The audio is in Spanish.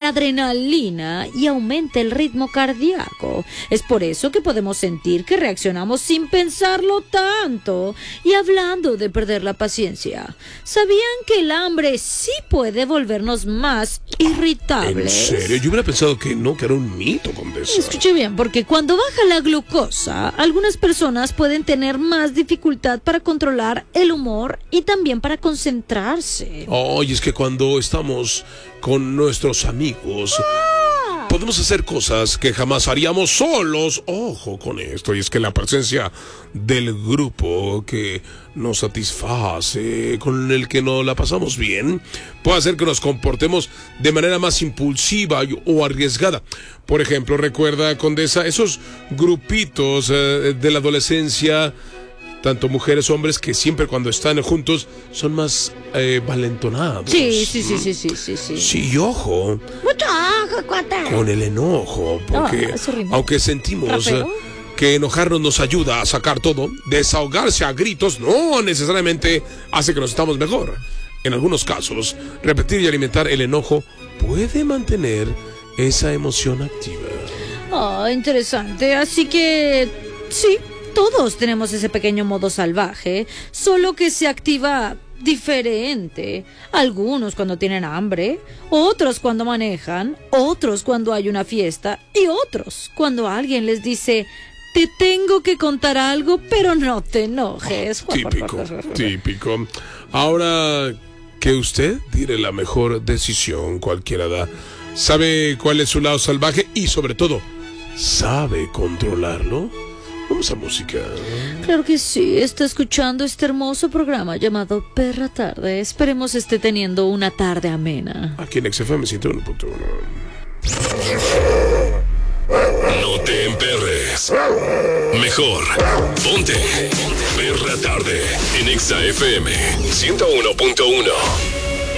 adrenalina y aumenta el ritmo cardíaco. Es por eso que podemos sentir que reaccionamos sin pensarlo tanto. Y hablando de perder la paciencia, ¿sabían que el hambre sí puede volvernos más irritables? ¿En serio? Yo hubiera pensado que no, que era un mito, Condesa. Escuche bien, porque cuando baja la glucosa, algunas personas pueden tener más dificultad para controlar el humor y también para concentrarse. Oye, es que cuando estamos con nuestros amigos, podemos hacer cosas que jamás haríamos solos. Ojo con esto, y es que la presencia del grupo que nos satisface, con el que nos la pasamos bien, puede hacer que nos comportemos de manera más impulsiva o arriesgada. Por ejemplo, recuerda, Condesa, esos grupitos de la adolescencia, tanto mujeres, hombres, que siempre cuando están juntos son más valentonados. Sí. Sí, y ojo. Mucho ojo, cuata. Con el enojo, porque aunque sentimos que enojarnos nos ayuda a sacar todo, desahogarse a gritos no necesariamente hace que nos estamos mejor. En algunos casos, repetir y alimentar el enojo puede mantener esa emoción activa. Interesante. Así que sí, todos tenemos ese pequeño modo salvaje, solo que se activa diferente. Algunos cuando tienen hambre, otros cuando manejan, otros cuando hay una fiesta y otros cuando alguien les dice: te tengo que contar algo, pero no te enojes. Típico. Ahora que usted tiene la mejor decisión, cualquiera da. ¿Sabe cuál es su lado salvaje? Y sobre todo, ¿sabe controlarlo? Vamos a música. Claro que sí, está escuchando este hermoso programa llamado Perra Tarde. Esperemos esté teniendo una tarde amena. Aquí en XFM 101.1. No te emperres. Mejor, ponte Perra Tarde en XFM 101.1.